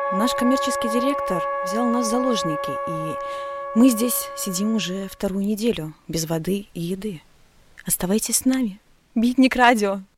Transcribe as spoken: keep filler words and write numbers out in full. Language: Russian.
Наш коммерческий директор взял нас в заложники, и мы здесь сидим уже вторую неделю без воды и еды. Оставайтесь с нами. Битник Радио.